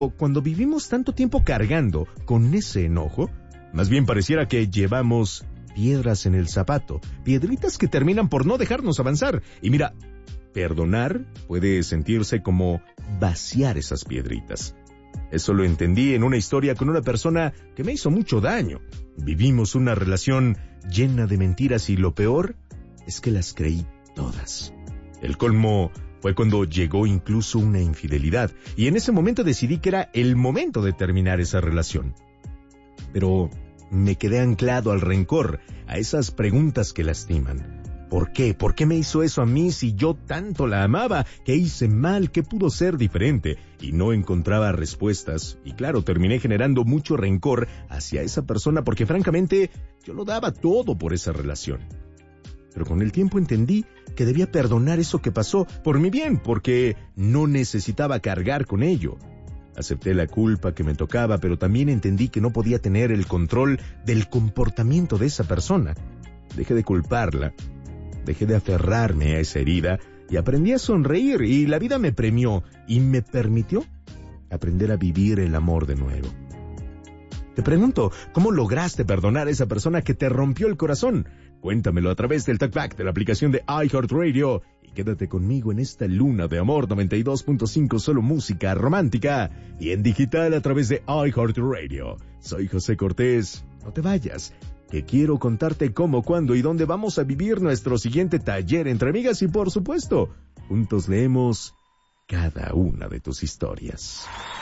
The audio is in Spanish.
cuando vivimos tanto tiempo cargando con ese enojo, más bien pareciera que llevamos piedras en el zapato, piedritas que terminan por no dejarnos avanzar. Y mira, perdonar puede sentirse como vaciar esas piedritas. Eso lo entendí en una historia con una persona que me hizo mucho daño. Vivimos una relación llena de mentiras y lo peor es que las creí todas. El colmo fue cuando llegó incluso una infidelidad y en ese momento decidí que era el momento de terminar esa relación. Pero me quedé anclado al rencor, a esas preguntas que lastiman. ¿Por qué? ¿Por qué me hizo eso a mí si yo tanto la amaba? ¿Qué hice mal? ¿Qué pudo ser diferente? Y no encontraba respuestas. Y claro, terminé generando mucho rencor hacia esa persona porque francamente yo lo daba todo por esa relación. Pero con el tiempo entendí que debía perdonar eso que pasó por mi bien, porque no necesitaba cargar con ello. Acepté la culpa que me tocaba, pero también entendí que no podía tener el control del comportamiento de esa persona. Dejé de culparla, dejé de aferrarme a esa herida y aprendí a sonreír y la vida me premió y me permitió aprender a vivir el amor de nuevo. Te pregunto, ¿cómo lograste perdonar a esa persona que te rompió el corazón? Cuéntamelo a través del TalkBack de la aplicación de iHeartRadio y quédate conmigo en esta luna de amor 92.5, solo música romántica y en digital a través de iHeartRadio. Soy José Cortés. No te vayas, que quiero contarte cómo, cuándo y dónde vamos a vivir nuestro siguiente taller entre amigas y por supuesto, juntos leemos cada una de tus historias.